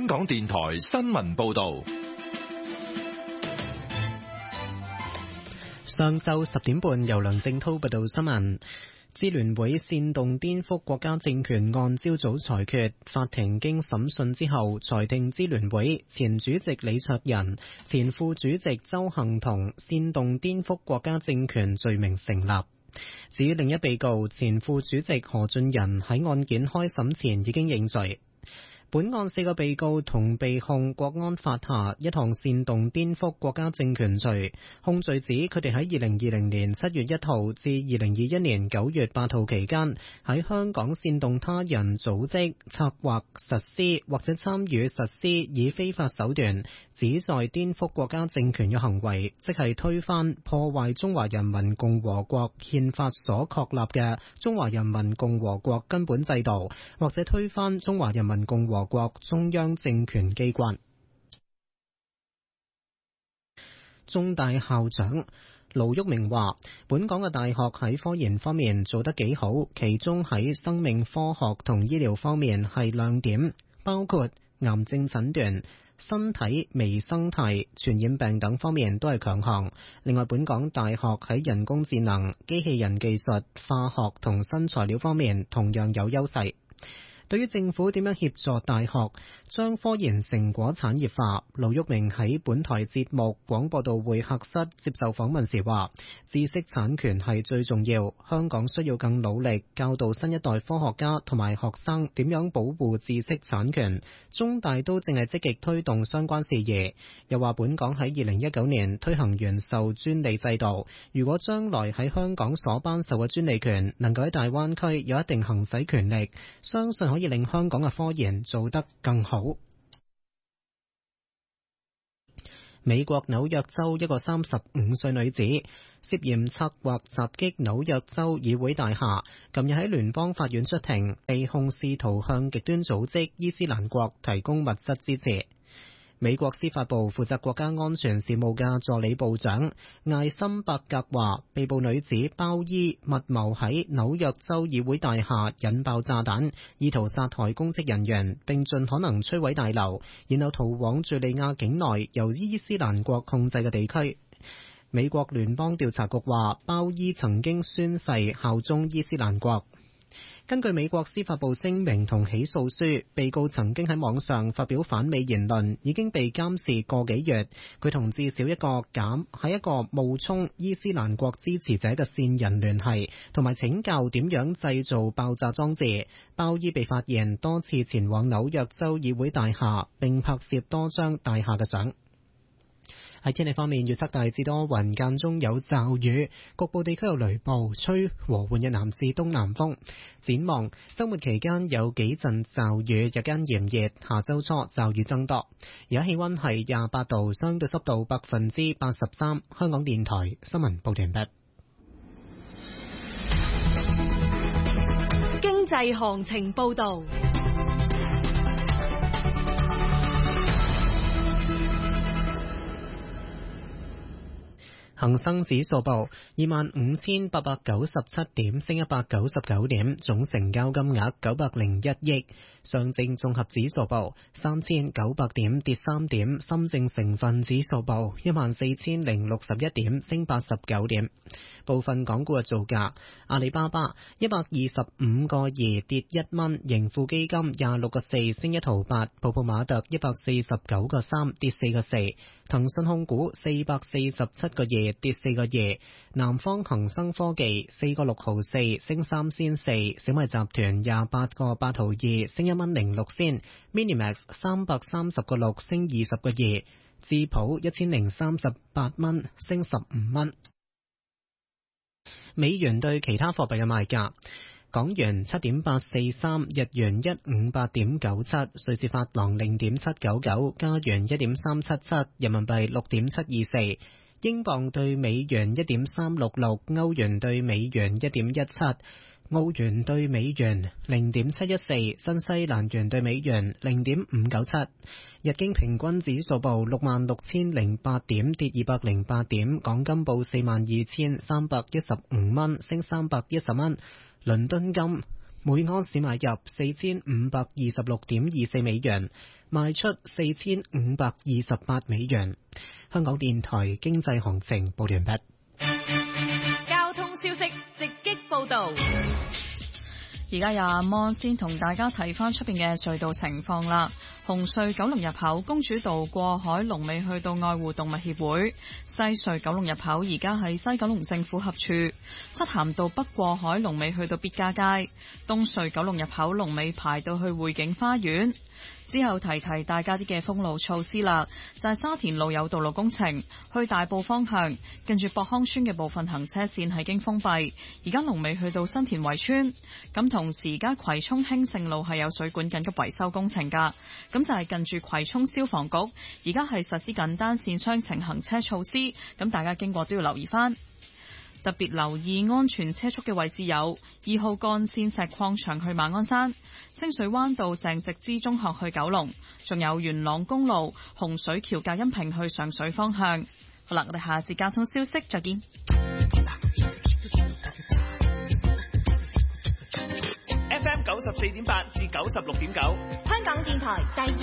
香港電台新聞報道。 上晝10點半，由梁正濤報道新聞。支聯會煽動顛覆國家政權案朝早裁決，法庭經審訊之後裁定支聯會前主席李卓人、前副主席鄒幸彤煽動顛覆國家政權罪名成立。至於另一被告前副主席何俊仁喺案件開審前已經認罪。本案4個被告同被控國安法下一項煽動顛覆國家政權罪，控罪指佢哋喺2020年7月1號至2021年9月8號期間，喺香港煽動他人組織、策劃、實施或者參與實施以非法手段旨在顛覆國家政權嘅行為，即係推翻、破壞中華人民共和國憲法所確立嘅中華人民共和國根本制度，或者推翻中華人民共和國中央政權機關。中大校長盧煜明話，本港嘅大學喺科研方面做得幾好，其中喺生命科學同醫療方面係亮點，包括癌症診斷、身體微生態、傳染病等方面都係強項。另外，本港大學喺人工智能、機器人技術、化學同新材料方面同樣有優勢。對於政府點樣協助大學將科研成果產業化，盧煜明喺本台節目廣播道會客室接受訪問時話，知識產權係最重要，香港需要更努力教導新一代科學家同埋學生點樣保護知識產權。中大都正係積極推動相關事宜。又話本港喺2019年推行原授專利制度，如果將來喺香港所頒授嘅專利權能夠喺大灣區有一定行使權力，相信可以令香港嘅科研做得更好。美國紐約州一個35歲女子涉嫌策劃襲擊紐約州議會大廈，近日喺聯邦法院出庭，被控試圖向極端組織伊斯蘭國提供物質支持。美國司法部負責國家安全事務嘅助理部長艾森伯格話，被捕女子包衣密謀喺紐約州議會大廈引爆炸彈，意圖殺害公職人員，並盡可能摧毀大樓，然後逃往敘利亞境內由伊斯蘭國控制嘅地區。美國聯邦調查局話，包衣曾經宣誓效忠伊斯蘭國。根據美國司法部聲明同起訴書，被告曾經喺網上發表反美言論，已經被監視個幾月。佢同至少一個喺一個冒充伊斯蘭國支持者嘅線人聯繫，同埋請教點樣製造爆炸裝置。包伊被發現多次前往紐約州議會大廈，並拍攝多張大廈嘅相。喺天氣方面，預測大致多雲，間中有驟雨，局部地區有雷暴，吹和緩嘅南至東南風。展望週末期間有幾陣驟雨，日間炎熱，下週初驟雨增多。而家氣溫係28度，相對濕度83%。香港電台新聞報完畢。 經濟行情報道。 恒生指數報25,897點，升199點，總成交金額901億。上證綜合指數報3,900點，跌3點。深證成分指數報14,061點，升89點。部分港股嘅造價：阿里巴巴125個2跌1蚊，盈富基金26個4升1毫8，泡泡瑪特149個3跌4個4，騰訊控股447個2跌4個2，南方恒生科技4個6毫4升3仙4，小米集團28個8毫2升1蚊06仙，Minimax 330個6升20個2，智普1038蚊升15蚊。美元對其他貨幣嘅賣價：港元7.843，日元158.97，瑞士法郎0.799，加元1.377，人民幣6.724，英鎊對美元1.366，歐元對美元1.17，澳元對美元0.714，新西蘭元對美元0.597。日經平均指數報66,008點，跌208點。港金報42,315蚊，升310蚊。倫敦金每安士買入4526.24美元，賣出4528美元。香港電台經濟行情報完畢。 交通消息直擊報道。 而家由阿摩先同大家睇翻出邊嘅隧道情況啦。紅隧九龍入口公主道過海龍尾去到愛護動物協會，西隧九龍入口而家喺西九龍政府合署，漆咸道北過海龍尾去到必嘉街，東隧九龍入口龍尾排到去匯景花園。之後提大家啲嘅封路措施啦，就係沙田路有道路工程，去大埔方向近住博康村嘅部分行車線係經封閉，而家龍尾去到新田圍村。咁同時而家葵涌興盛路係有水管緊急維修工程噶，咁就係近住葵涌消防局，而家係實施緊單線雙程行車措施，咁大家經過都要留意翻。特別留意安全車速嘅位置有2號幹線石礦場去馬鞍山、清水灣道鄭植之中學去九龍，仲有元朗公路洪水橋隔音屏去上水方向。好啦，我哋下節交通消息再見。 FM 94.8至96.9， 香港電台第二